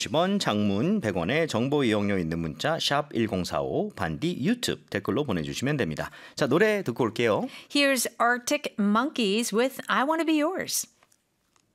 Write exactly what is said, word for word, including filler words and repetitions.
오십 원, 장문 백 원의 정보 이용료 있는 문자 샵 일공사오 반디 유튜브 댓글로 보내주시면 됩니다. 자, 노래 듣고 올게요. Here's Arctic Monkeys with I Wanna Be Yours.